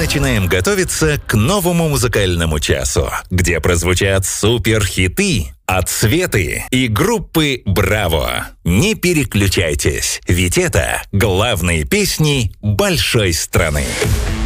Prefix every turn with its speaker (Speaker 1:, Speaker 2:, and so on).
Speaker 1: начинаем готовиться к новому музыкальному часу, где прозвучат суперхиты от Светы и группы «Браво». Не переключайтесь, ведь это главные песни большой страны.